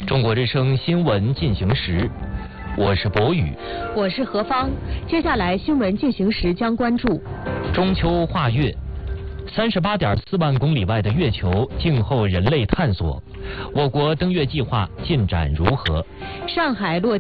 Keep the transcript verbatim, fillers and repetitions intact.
中国之声新闻进行时，我是博宇， 我是何芳。接下来新闻进行时将关注中秋画月，三十八点四万公里外的月球静候人类探索。我国登月计划进展如何？ 上海落